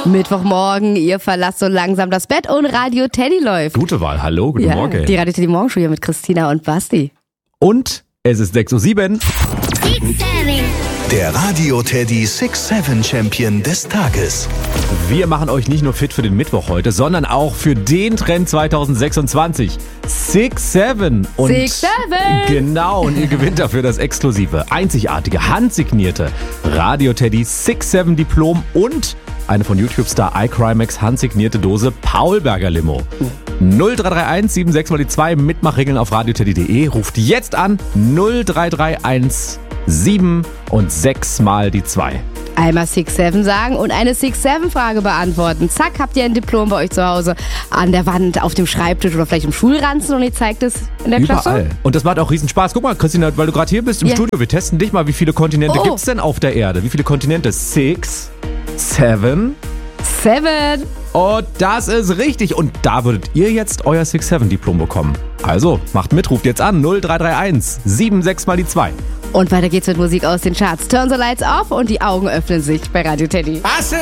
Mittwochmorgen, ihr verlasst so langsam das Bett und Radio Teddy läuft. Gute Wahl, hallo, guten Morgen. Die Radio Teddy Morgenshow hier mit Christina und Basti. Und es ist 6:07 Uhr. Der Radio Teddy 6-7 Champion des Tages. Wir machen euch nicht nur fit für den Mittwoch heute, sondern auch für den Trend 2026. 6-7. 6-7. Genau, und ihr gewinnt dafür das exklusive, einzigartige, handsignierte Radio Teddy 6-7 Diplom und eine von YouTube-Star iCrimex handsignierte Dose Paulberger Limo. 0331 76 mal die 2, Mitmachregeln auf radioteddy.de. Ruft jetzt an 0331 7 und 6 mal die 2. Einmal 6-7 sagen und eine 6-7-Frage beantworten. Zack, habt ihr ein Diplom bei euch zu Hause an der Wand, auf dem Schreibtisch oder vielleicht im Schulranzen und ihr zeigt es in der Klasse? Überall. Und das macht auch riesen Spaß. Guck mal, Christina, weil du gerade hier bist im Studio, wir testen dich mal. Wie viele Kontinente gibt's denn auf der Erde? Wie viele Kontinente? 6, 7. Und das ist richtig. Und da würdet ihr jetzt euer 6-7-Diplom bekommen. Also, macht mit, ruft jetzt an 0331 76 mal die 2. Und weiter geht's mit Musik aus den Charts. Turn the lights off und die Augen öffnen sich bei Radio Teddy.